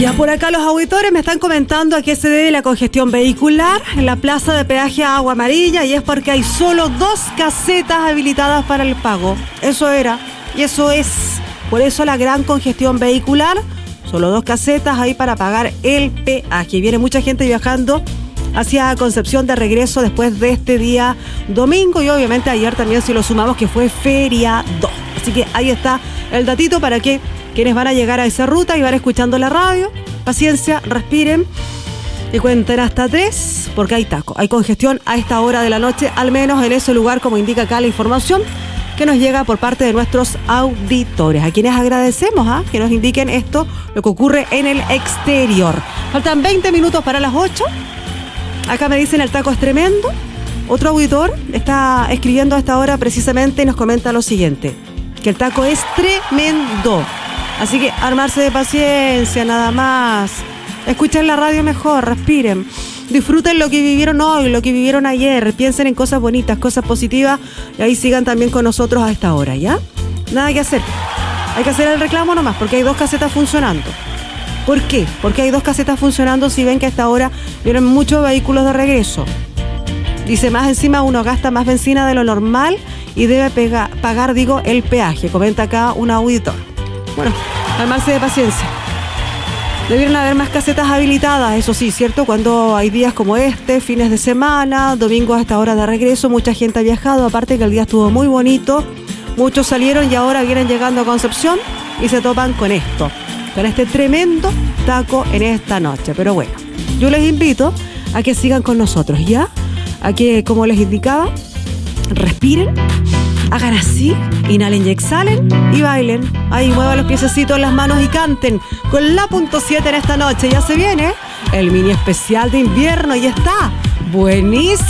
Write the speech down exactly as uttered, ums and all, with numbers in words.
Ya por acá los auditores me están comentando a qué se debe la congestión vehicular en la plaza de peaje Agua Amarilla, y es porque hay solo dos casetas habilitadas para el pago. Eso era, y eso es. Por eso la gran congestión vehicular, solo dos casetas ahí para pagar el peaje. Viene mucha gente viajando hacia Concepción de regreso después de este día domingo, y obviamente ayer también, si lo sumamos, que fue feriado. Así que ahí está el datito para que quienes van a llegar a esa ruta y van escuchando la radio, paciencia, respiren y cuenten hasta tres, porque hay taco, hay congestión a esta hora de la noche, al menos en ese lugar, como indica acá la información que nos llega por parte de nuestros auditores, a quienes agradecemos ¿eh? que nos indiquen esto, lo que ocurre en el exterior. Faltan veinte minutos para las ocho. Acá me dicen el taco es tremendo. Otro auditor está escribiendo a esta hora precisamente y nos comenta lo siguiente, que el taco es tremendo. Así que armarse de paciencia, nada más. Escuchen la radio mejor, respiren. Disfruten lo que vivieron hoy, lo que vivieron ayer. Piensen en cosas bonitas, cosas positivas. Y ahí sigan también con nosotros a esta hora, ¿ya? Nada que hacer. Hay que hacer el reclamo nomás, porque hay dos casetas funcionando. ¿Por qué? Porque hay dos casetas funcionando si ven que a esta hora vienen muchos vehículos de regreso. Dice, más encima uno gasta más benzina de lo normal y debe pega, pagar, digo, el peaje. Comenta acá un auditor. Bueno, armarse de paciencia. Debieron haber más casetas habilitadas, eso sí, ¿cierto? Cuando hay días como este, fines de semana, domingos a esta hora de regreso, mucha gente ha viajado, aparte que el día estuvo muy bonito. Muchos salieron y ahora vienen llegando a Concepción y se topan con esto, con este tremendo taco en esta noche. Pero bueno, yo les invito a que sigan con nosotros, ¿ya? A que, como les indicaba, respiren, hagan así, inhalen y exhalen y bailen. Ahí muevan los piececitos, las manos y canten con la punto siete en esta noche. Ya se viene el mini especial de invierno y está buenísimo.